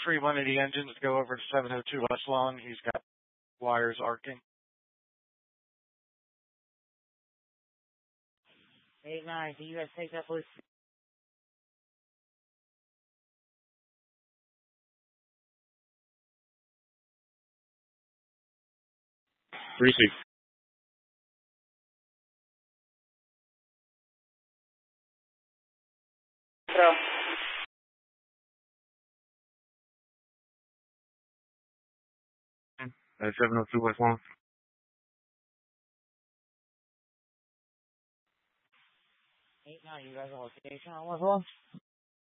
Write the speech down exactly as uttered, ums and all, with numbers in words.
free one of the engines to go over to seven oh two West Lawn. He's got wires arcing. eight nine, can you guys take that, please? three six. Pro. At seven oh two West Lawn. eight nine, you guys on location on West Lawn?